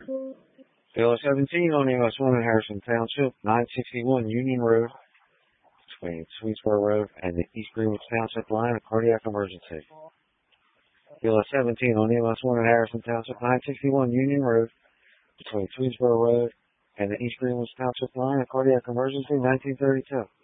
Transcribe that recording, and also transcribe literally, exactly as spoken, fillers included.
Bill seventeen on U S one in Harrison Township, nine sixty-one Union Road, between Swedesboro Road and the East Greenwich Township line, a cardiac emergency. Bill seventeen on U S one in Harrison Township, nine sixty-one Union Road, between Swedesboro Road and the East Greenwich Township line, a cardiac emergency, nineteen thirty-two.